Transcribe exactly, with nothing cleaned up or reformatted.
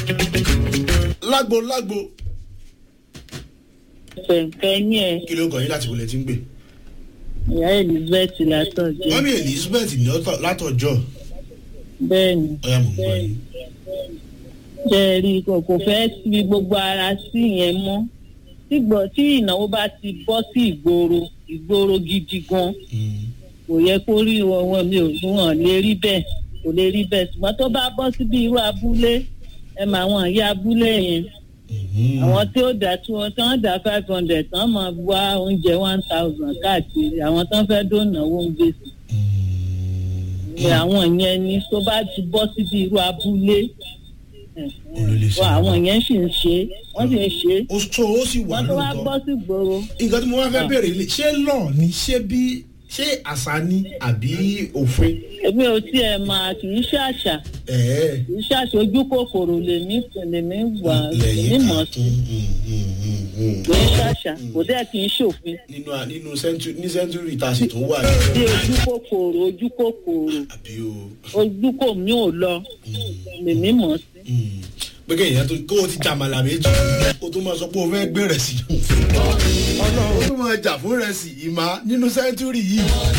lágbo lágbo. Fẹ̀ǹkẹ́ ní ẹ̀. Kí ló kàn yín láti wọlé tí ń gbé? Ìyá Elizabeth látọ̀jọ́. Wọ́n ní Elizabeth ní látọ̀jọ́. Bẹ́ẹ̀ni. Ọ̀ya mò ń gbọ́ yín. Jẹ́rí kò kò fẹ́ fi gbogbo ara sí yẹn mọ́. Tígbọ̀ tí ìnáwó bá ti bọ́ sí ìgboro ìgboro gidi gan. Kò yẹ kó rí wọn mi ò wọ́n lè rí bẹ́ẹ̀ kò lè rí bẹ́ẹ̀ ṣùgbọ́n tó bá bọ́ síbi irú abúlé ẹ mà àwọn ìyá abúlé yẹn. Àwọn tí ó dá tí wọ́n tán dá five hundred tán máa wá oúnjẹ one thousand káàkiri àwọn tán fẹ́ dónáwó ń gbèsè. Àwọn yẹn ni tó bá ti bọ́ síbi irú abúlé àwọn yẹn sì ń ṣe wọ́n sì ń ṣe. ó tó ó sì wà lóòótọ́ wọ́n tó wá gbọ́ sí gbòòrò. nǹkan tí mo wá fẹ́ bèrè ilé ṣé lọ́ọ̀ ni ṣé bí ṣé àṣà ni àbí òfin. èmi ò tiẹ̀ máa kì í ṣàṣà kì í ṣàṣà ojú kòkòrò lèmi lèmi wà lèmi mọ̀ sí kì í ṣàṣà kò dẹ́ kì í ṣòfin. nínú nínú ní sẹ́ńtúrì tá a sì tún wà. bí ojú kòkòrò ojú kòkòrò ojú kò mí ò lọ lèmi mọ̀ sí. pé kéèyàn tó kó o ti jàmàlà méjì o tó máa sọ pé o fẹ́ gbé rẹ̀ sí. ọlọ́run o tó máa jà fún rẹ̀ sí ìmá nínú sẹ́ńtúrì yìí.